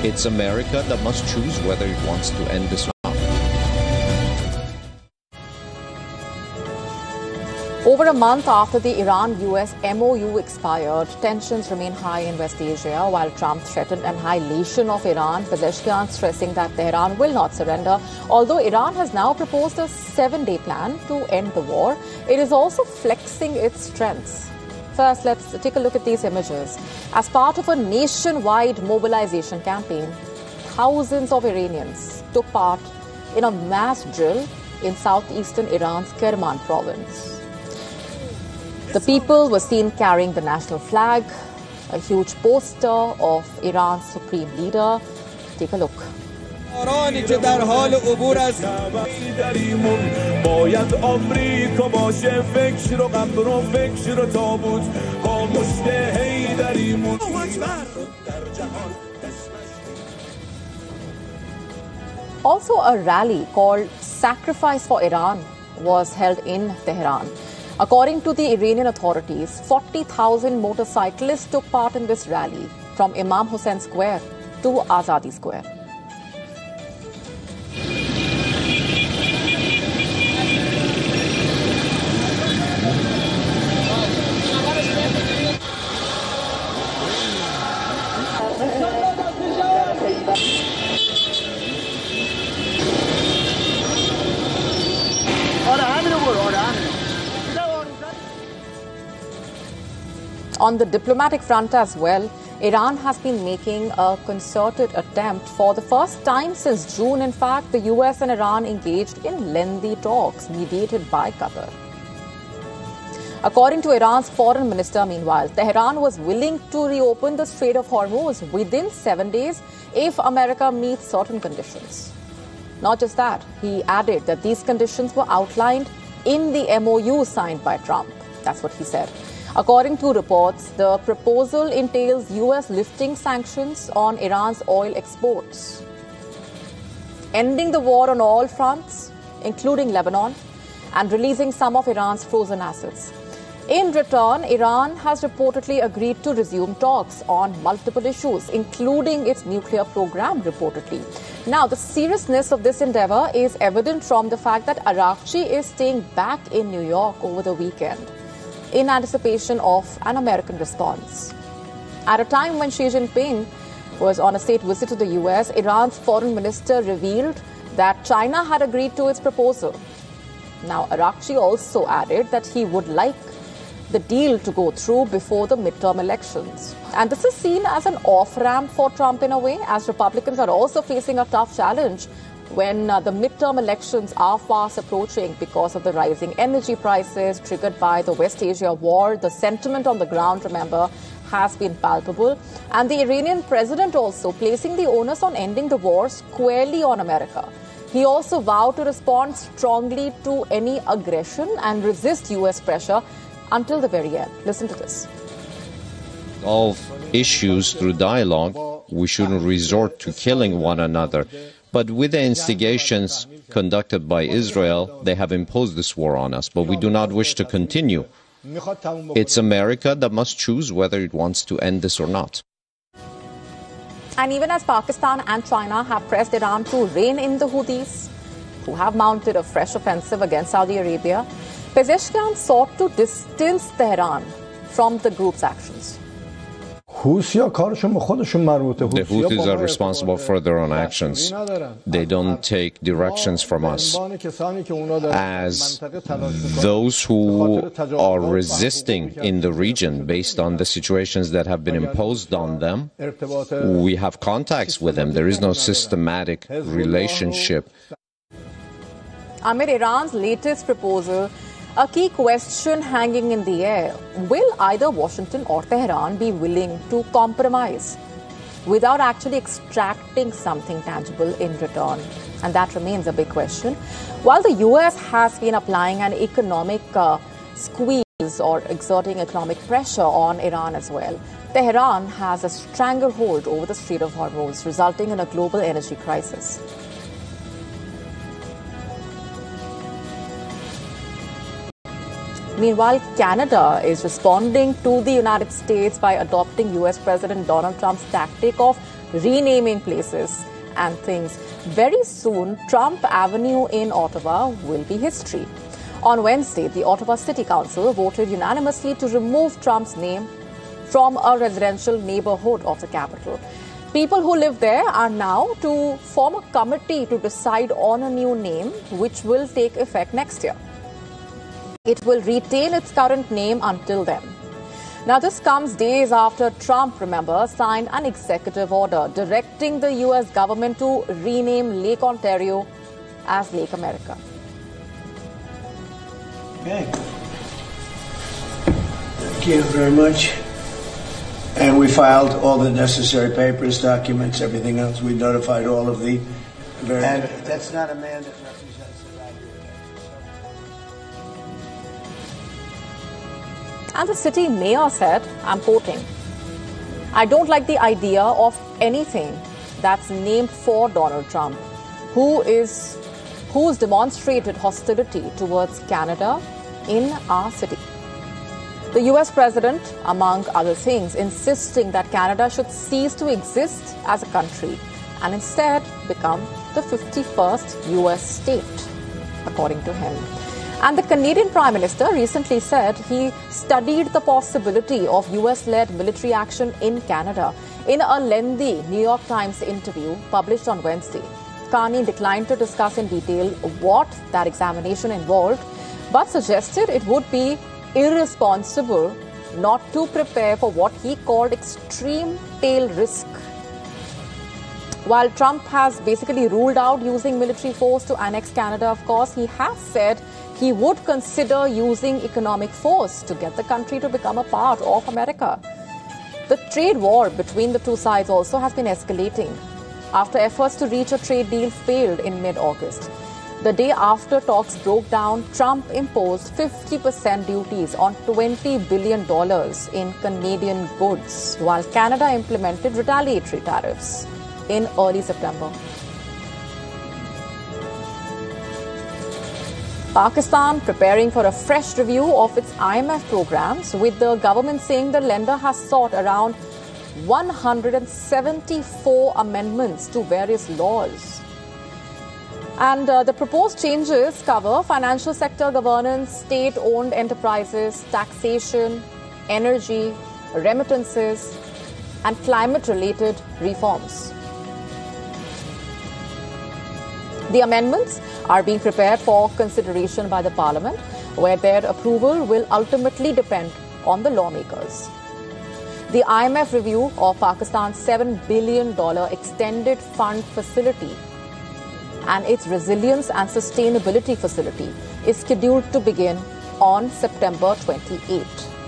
It's America that must choose whether it wants to end this or not. Over a month after the Iran-US MOU expired, tensions remain high in West Asia while Trump threatened annihilation of Iran, Pezeshkian stressing that Tehran will not surrender. Although Iran has now proposed a 7-day plan to end the war, it is also flexing its strengths. First, let's take a look at these images. As part of a nationwide mobilization campaign, thousands of Iranians took part in a mass drill in southeastern Iran's Kerman province. The people were seen carrying the national flag, a huge poster of Iran's supreme leader. Take a look. Also, a rally called Sacrifice for Iran was held in Tehran. According to the Iranian authorities, 40,000 motorcyclists took part in this rally from Imam Hussein Square to Azadi Square. On the diplomatic front as well, Iran has been making a concerted attempt for the first time since June. In fact, the US and Iran engaged in lengthy talks mediated by Qatar. According to Iran's foreign minister, meanwhile, Tehran was willing to reopen the Strait of Hormuz within 7 days if America meets certain conditions. Not just that, he added that these conditions were outlined in the MOU signed by Trump. That's what he said. According to reports, the proposal entails US lifting sanctions on Iran's oil exports, ending the war on all fronts, including Lebanon, and releasing some of Iran's frozen assets. In return, Iran has reportedly agreed to resume talks on multiple issues, including its nuclear program, reportedly. Now, the seriousness of this endeavor is evident from the fact that Araghchi is staying back in New York over the weekend, in anticipation of an American response. At a time when Xi Jinping was on a state visit to the US, Iran's foreign minister revealed that China had agreed to its proposal. Now, Araghchi also added that he would like the deal to go through before the midterm elections. And this is seen as an off-ramp for Trump in a way, as Republicans are also facing a tough challenge when the midterm elections are fast approaching because of the rising energy prices triggered by the West Asia war. The sentiment on the ground, remember, has been palpable. And the Iranian president also placing the onus on ending the war squarely on America. He also vowed to respond strongly to any aggression and resist US pressure until the very end. Listen to this. Solve issues through dialogue. We shouldn't resort to killing one another. But with the instigations conducted by Israel, they have imposed this war on us. But we do not wish to continue. It's America that must choose whether it wants to end this or not. And even as Pakistan and China have pressed Iran to rein in the Houthis, who have mounted a fresh offensive against Saudi Arabia, Pezeshkian sought to distance Tehran from the group's actions. The Houthis are responsible for their own actions. They don't take directions from us. As those who are resisting in the region based on the situations that have been imposed on them, we have contacts with them. There is no systematic relationship. Amid Iran's latest proposal, a key question hanging in the air: will either Washington or Tehran be willing to compromise without actually extracting something tangible in return? And that remains a big question. While the US has been applying an economic squeeze or exerting economic pressure on Iran as well, Tehran has a stranglehold over the Strait of Hormuz, resulting in a global energy crisis. Meanwhile, Canada is responding to the United States by adopting US President Donald Trump's tactic of renaming places and things. Very soon, Trump Avenue in Ottawa will be history. On Wednesday, the Ottawa City Council voted unanimously to remove Trump's name from a residential neighborhood of the capital. People who live there are now to form a committee to decide on a new name, which will take effect next year. It will retain its current name until then. Now, this comes days after Trump, remember, signed an executive order directing the U.S. government to rename Lake Ontario as Lake America. Okay. Thank you very much. And we filed all the necessary papers, documents, everything else. We notified all of the And that's not a man that represents the value of And the city mayor said, I'm quoting, "I don't like the idea of anything that's named for Donald Trump, who's demonstrated hostility towards Canada in our city." The US president, among other things, insisting that Canada should cease to exist as a country and instead become the 51st US state, according to him. And the Canadian Prime Minister recently said he studied the possibility of US-led military action in Canada in a lengthy New York Times interview published on Wednesday. Carney declined to discuss in detail what that examination involved, but suggested it would be irresponsible not to prepare for what he called extreme tail risk. While Trump has basically ruled out using military force to annex Canada, of course, he has said he would consider using economic force to get the country to become a part of America. The trade war between the two sides also has been escalating after efforts to reach a trade deal failed in mid-August. The day after talks broke down, Trump imposed 50% duties on $20 billion in Canadian goods, while Canada implemented retaliatory tariffs in early September. Pakistan preparing for a fresh review of its IMF programs, with the government saying the lender has sought around 174 amendments to various laws. And the proposed changes cover financial sector governance, state-owned enterprises, taxation, energy, remittances, and climate-related reforms. The amendments are being prepared for consideration by the Parliament, where their approval will ultimately depend on the lawmakers. The IMF review of Pakistan's $7 billion extended fund facility and its resilience and sustainability facility is scheduled to begin on September 28.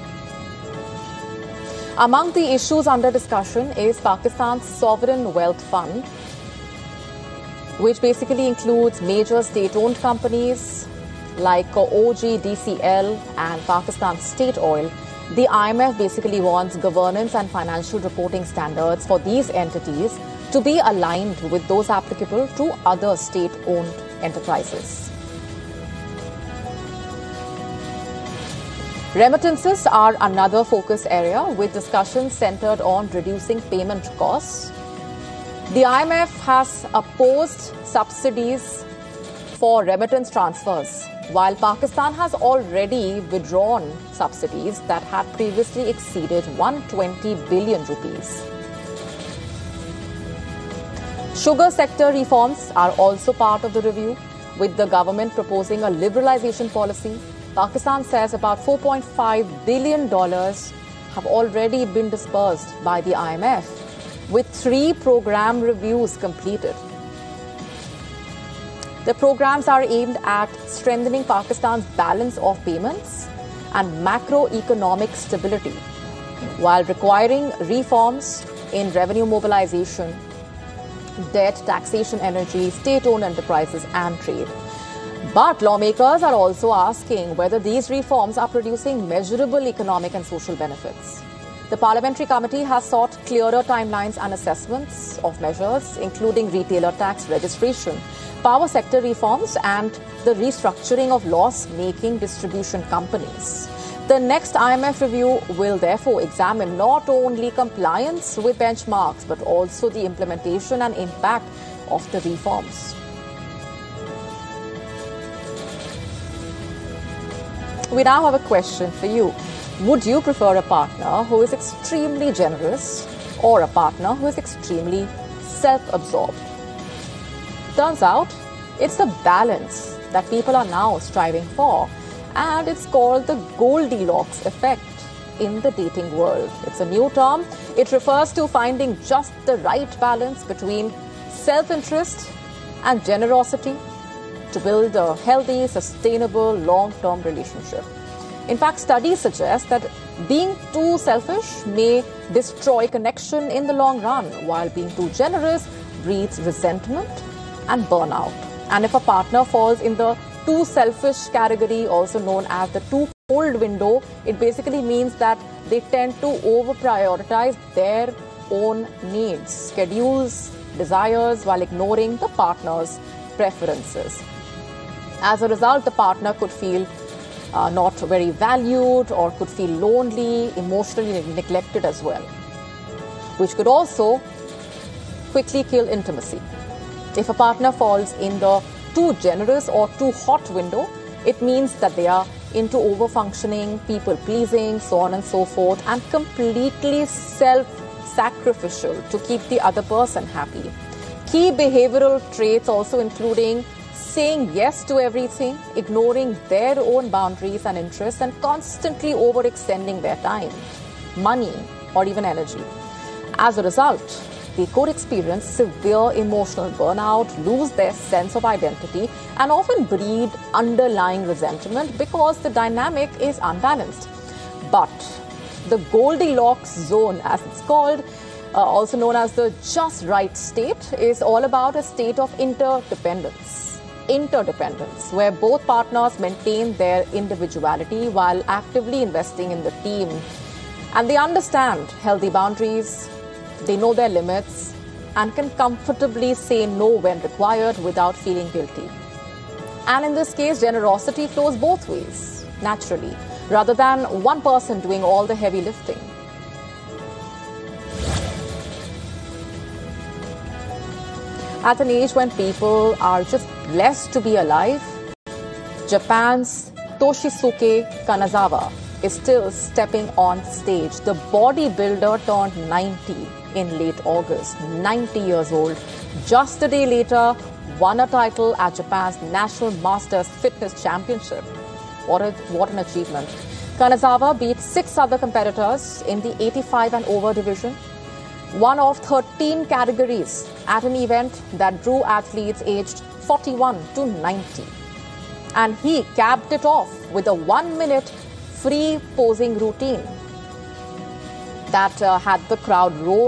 Among the issues under discussion is Pakistan's Sovereign Wealth Fund, which basically includes major state-owned companies like OGDCL and Pakistan State Oil. The IMF basically wants governance and financial reporting standards for these entities to be aligned with those applicable to other state-owned enterprises. Remittances are another focus area, with discussions centered on reducing payment costs. The IMF has opposed subsidies for remittance transfers, while Pakistan has already withdrawn subsidies that had previously exceeded 120 billion rupees. Sugar sector reforms are also part of the review, with the government proposing a liberalization policy. Pakistan says about $4.5 billion have already been disbursed by the IMF, with 3 program reviews completed. The programs are aimed at strengthening Pakistan's balance of payments and macroeconomic stability, while requiring reforms in revenue mobilization, debt, taxation, energy, state-owned enterprises, and trade. But lawmakers are also asking whether these reforms are producing measurable economic and social benefits. The Parliamentary Committee has sought clearer timelines and assessments of measures, including retailer tax registration, power sector reforms, and the restructuring of loss-making distribution companies. The next IMF review will therefore examine not only compliance with benchmarks but also the implementation and impact of the reforms. We now have a question for you. Would you prefer a partner who is extremely generous or a partner who is extremely self-absorbed? Turns out it's the balance that people are now striving for, and it's called the Goldilocks effect in the dating world. It's a new term. It refers to finding just the right balance between self-interest and generosity to build a healthy, sustainable, long-term relationship. In fact, studies suggest that being too selfish may destroy connection in the long run, while being too generous breeds resentment and burnout. And if a partner falls in the too selfish category, also known as the too cold window, it basically means that they tend to over-prioritize their own needs, schedules, desires, while ignoring the partner's preferences. As a result, the partner could feel not very valued or could feel lonely, emotionally neglected as well, which could also quickly kill intimacy. If a partner falls in the too generous or too hot window, it means that they are into over-functioning, people-pleasing, so on and so forth, and completely self-sacrificial to keep the other person happy. Key behavioral traits also including saying yes to everything, ignoring their own boundaries and interests, and constantly overextending their time, money, or even energy. As a result, they could experience severe emotional burnout, lose their sense of identity, and often breed underlying resentment because the dynamic is unbalanced. But the Goldilocks zone, as it's called, also known as the just right state, is all about a state of interdependence, where both partners maintain their individuality while actively investing in the team. And they understand healthy boundaries, they know their limits, and can comfortably say no when required without feeling guilty. And in this case, generosity flows both ways, naturally, rather than one person doing all the heavy lifting. At an age when people are just blessed to be alive, Japan's Toshisuke Kanazawa is still stepping on stage. The bodybuilder turned 90 in late August, 90 years old. Just a day later, won a title at Japan's National Masters Fitness Championship. What an achievement. Kanazawa beat 6 other competitors in the 85 and over division, one of 13 categories at an event that drew athletes aged 41 to 90. And he capped it off with a 1-minute free posing routine that had the crowd roar